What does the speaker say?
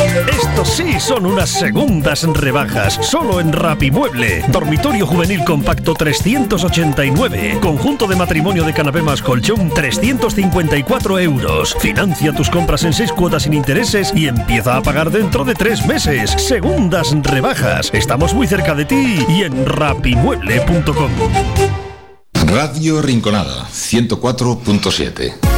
Estos sí son unas segundas rebajas, solo en Rapimueble. Dormitorio juvenil compacto 389. Conjunto de matrimonio de canapé más colchón 354 euros. Financia tus compras en 6 cuotas sin intereses y empieza a pagar dentro de 3 meses. Segundas rebajas. Estamos muy cerca de ti y en rapimueble.com. Radio Rinconada 104.7.